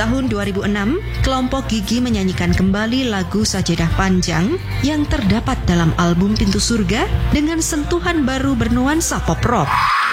tahun 2006, kelompok Gigi menyanyikan kembali lagu Sajadah Panjang yang terdapat dalam album Pintu Surga dengan sentuhan baru bernuansa pop rock.